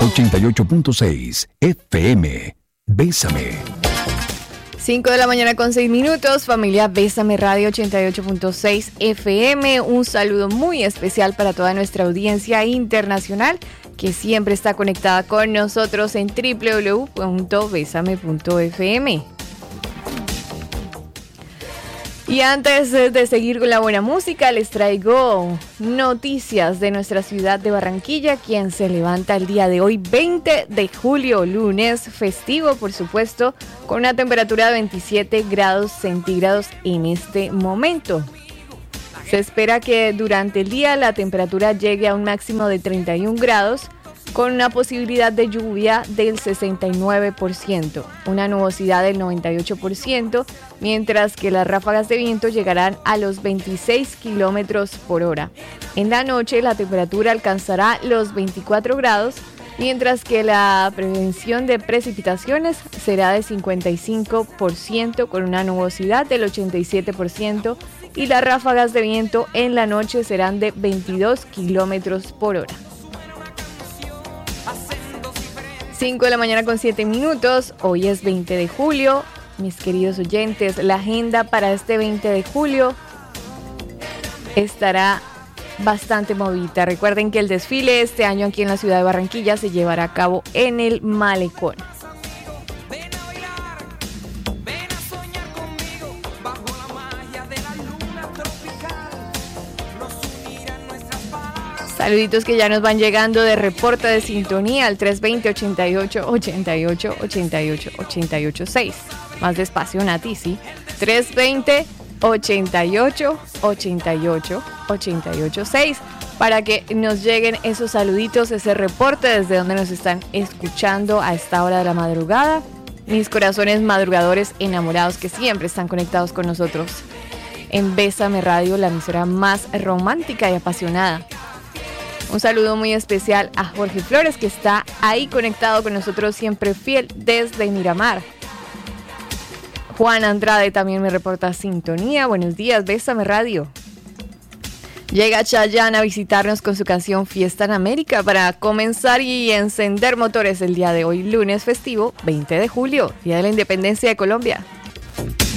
88.6 FM. Bésame. 5 de la mañana con 6 minutos, familia Bésame Radio 88.6 FM. Un saludo muy especial para toda nuestra audiencia internacional que siempre está conectada con nosotros en www.besame.fm. Y antes de seguir con la buena música, les traigo noticias de nuestra ciudad de Barranquilla, quien se levanta el día de hoy, 20 de julio, lunes festivo, por supuesto, con una temperatura de 27 grados centígrados en este momento. Se espera que durante el día la temperatura llegue a un máximo de 31 grados, con una posibilidad de lluvia del 69%, una nubosidad del 98%, mientras que las ráfagas de viento llegarán a los 26 kilómetros por hora. En la noche la temperatura alcanzará los 24 grados, mientras que la prevención de precipitaciones será de 55%, con una nubosidad del 87%, y las ráfagas de viento en la noche serán de 22 kilómetros por hora. 5 de la mañana con 7 minutos, hoy es 20 de julio, mis queridos oyentes, la agenda para este 20 de julio estará bastante movida. Recuerden que el desfile este año aquí en la ciudad de Barranquilla se llevará a cabo en el Malecón. Saluditos que ya nos van llegando de reporte de sintonía al 320-88-88-88-88-6. Más despacio, Nati, sí. 320-88-88-88-6. Para que nos lleguen esos saluditos, ese reporte desde donde nos están escuchando a esta hora de la madrugada. Mis corazones madrugadores enamorados que siempre están conectados con nosotros en Bésame Radio, la emisora más romántica y apasionada. Un saludo muy especial a Jorge Flores, que está ahí conectado con nosotros, siempre fiel desde Miramar. Juan Andrade también me reporta sintonía. Buenos días, Bésame Radio. Llega Chayanne a visitarnos con su canción Fiesta en América para comenzar y encender motores el día de hoy, lunes festivo, 20 de julio, Día de la Independencia de Colombia.